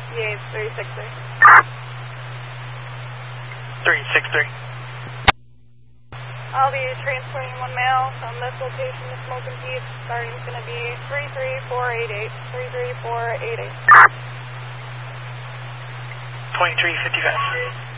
Yates, 363. 363. I'll be transporting one male from this location to Smoking Pete's. Starting is going to be 33488. 33488. 2355.